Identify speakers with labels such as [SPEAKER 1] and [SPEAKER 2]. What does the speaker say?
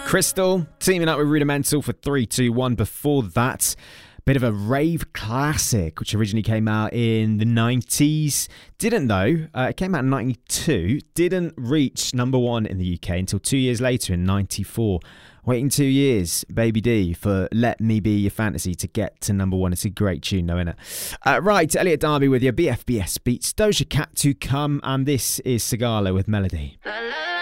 [SPEAKER 1] Crystal teaming up with Rudimental for 3-2-1. Before that, bit of a rave classic, which originally came out in the 90s. Didn't though. It came out in 92. Didn't reach number one in the UK until 2 years later in 94. Waiting 2 years, Baby D, for Let Me Be Your Fantasy to get to number one. It's a great tune though, isn't it? Right, Elliot Darby with your BFBS Beats. Doja Cat to come, and this is Sigala with Melody.